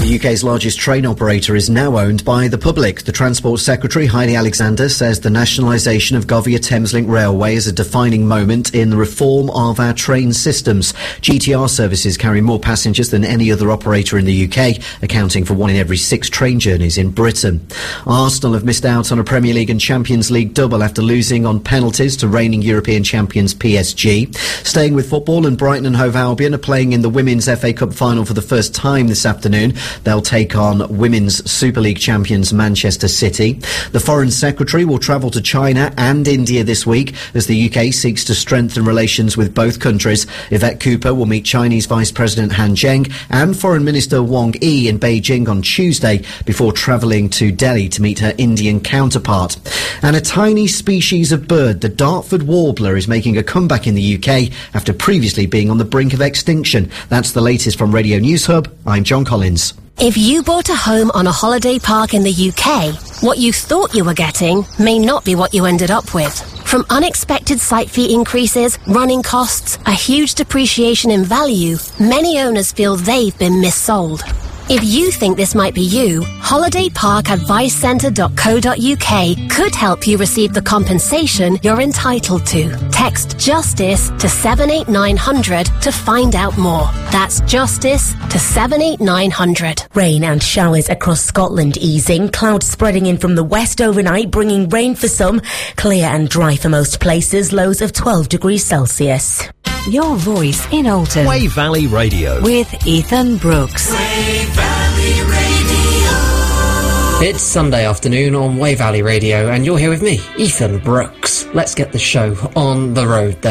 The UK's largest train operator is now owned by the public. The Transport Secretary, Heidi Alexander, says the nationalisation of Govia Thameslink Railway is a defining moment in the reform of our train systems. GTR services carry more passengers than any other operator in the UK, accounting for 1 in every 6 train journeys in Britain. Arsenal have missed out on a Premier League and Champions League double after losing on penalties to reigning European champions PSG. Staying with football, and Brighton and Hove Albion are playing in the Women's FA Cup final for the first time this afternoon. They'll take on Women's Super League champions Manchester City. The Foreign Secretary will travel to China and India this week as the UK seeks to strengthen relations with both countries. Yvette Cooper will meet Chinese Vice President Han Zheng and Foreign Minister Wang Yi in Beijing on Tuesday before travelling to Delhi to meet her Indian counterpart. And a tiny species of bird, the Dartford warbler, is making a comeback in the UK after previously being on the brink of extinction. That's the latest from Radio News Hub. I'm John Collins. If you bought a home on a holiday park in the UK, what you thought you were getting may not be what you ended up with. From unexpected site fee increases, running costs, a huge depreciation in value, many owners feel they've been missold. If you think this might be you, holidayparkadvicecentre.co.uk could help you receive the compensation you're entitled to. Text JUSTICE to 78900 to find out more. That's JUSTICE to 78900. Rain and showers across Scotland easing. Clouds spreading in from the west overnight, bringing rain for some. Clear and dry for most places. Lows of 12 degrees Celsius. Your voice in Alton. Wave Valley Radio. With Ethan Brooks. Wave Valley Radio. It's Sunday afternoon on Wave Valley Radio, and you're here with me, Ethan Brooks. Let's get the show on the road then.